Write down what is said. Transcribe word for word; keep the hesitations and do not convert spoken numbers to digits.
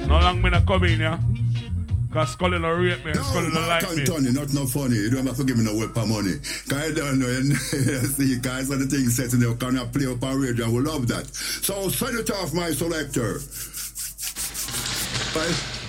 No long me not come in, yeah? Cause Scully no rate me, no, Scully no like me. Tony, not no funny. You don't have to give me no weapon money. Cause I don't know, you see, guys, the things set in there, can I play up on radio, and we love that. So, send it off, my selector. Bye.